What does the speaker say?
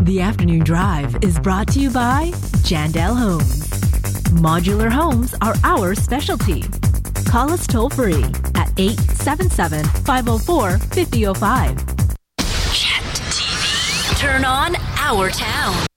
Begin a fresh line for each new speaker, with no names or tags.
The Afternoon Drive is brought to you by Jandel Homes. Modular homes are our specialty. Call us toll-free at 877-504-5005.
Chat TV. Turn on our town.